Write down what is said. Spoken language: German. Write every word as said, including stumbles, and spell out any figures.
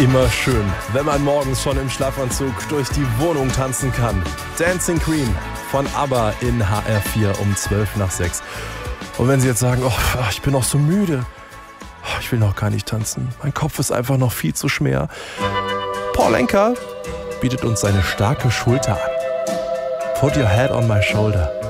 Immer schön, wenn man morgens schon im Schlafanzug durch die Wohnung tanzen kann. Dancing Queen von ABBA in H R vier um zwölf nach sechs. Und wenn Sie jetzt sagen, oh, ich bin noch so müde, oh, ich will noch gar nicht tanzen, mein Kopf ist einfach noch viel zu schwer. Paul Anka bietet uns seine starke Schulter an. Put your head on my shoulder.